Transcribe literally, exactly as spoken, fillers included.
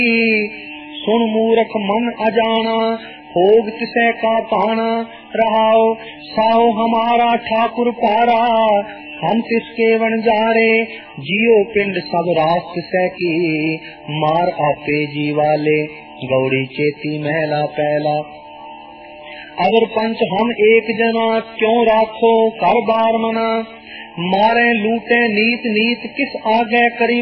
सुन मूर्ख मन अजाना, भोग तिसे का पाना। रहाओ साओ हमारा ठाकुर पारा, हम तिसके वन जारे। जियो पिंड सब रात तिसे की, मार आपे जीवाले। गौड़ी चेती महला पहला। अगर पंच हम एक जना, क्यों राखो कर बार मना। मारे लूटे नीत नीत किस आगे करी